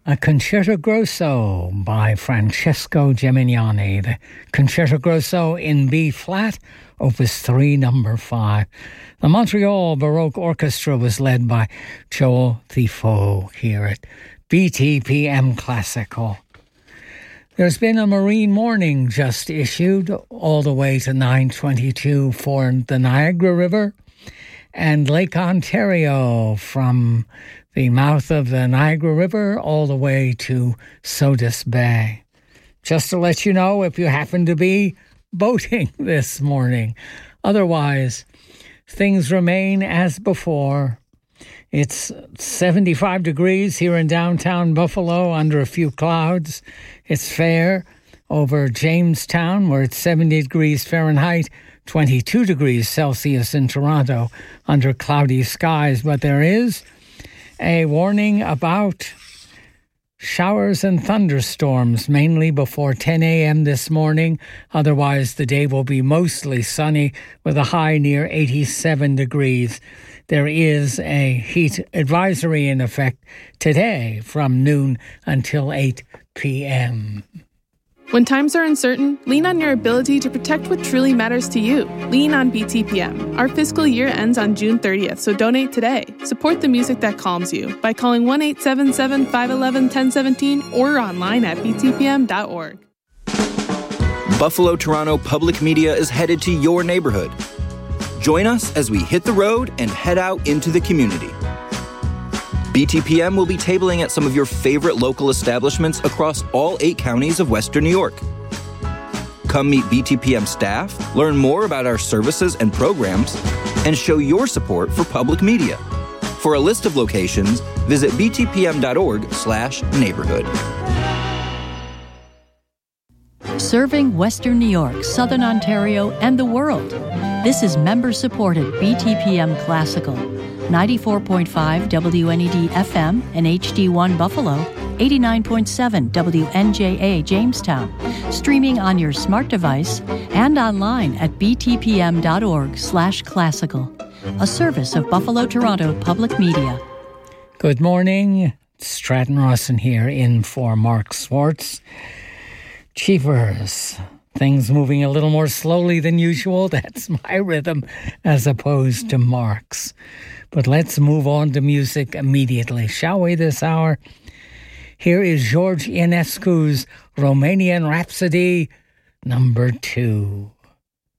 A Concerto Grosso by Francesco Gemignani. The Concerto Grosso in B flat, Opus 3, number 5. The Montreal Baroque Orchestra was led by Joel Thifault here at BTPM Classical. There's been a marine warning just issued all the way to 9:22 for the Niagara River and Lake Ontario, from the mouth of the Niagara River all the way to Sodus Bay. Just to let you know if you happen to be boating this morning. Otherwise, things remain as before. It's 75 degrees here in downtown Buffalo under a few clouds. It's fair over Jamestown, where it's 70 degrees Fahrenheit, 22 degrees Celsius in Toronto under cloudy skies. But there is a warning about showers and thunderstorms, mainly before 10 a.m. this morning. Otherwise, the day will be mostly sunny with a high near 87 degrees. There is a heat advisory in effect today from noon until 8 p.m. When times are uncertain, lean on your ability to protect what truly matters to you. Lean on BTPM. Our fiscal year ends on June 30th, so donate today. Support the music that calms you by calling 1-877-511-1017 or online at btpm.org. Buffalo Toronto Public Media is headed to your neighborhood. Join us as we hit the road and head out into the community. BTPM will be tabling at some of your favorite local establishments across all 8 counties of Western New York. Come meet BTPM staff, learn more about our services and programs, and show your support for public media. For a list of locations, visit btpm.org/neighborhood. Serving Western New York, Southern Ontario, and the world. This is member-supported BTPM Classical. 94.5 WNED FM and HD1 Buffalo, 89.7 WNJA Jamestown, streaming on your smart device and online at btpm.org/classical, a service of Buffalo Toronto Public Media. Good morning. Stratton Rawson here in for Mark Swartz. Cheapers. Things moving a little more slowly than usual. That's my rhythm as opposed to Mark's. But let's move on to music immediately, shall we, this hour? Here is George Ionescu's Romanian Rhapsody, number 2.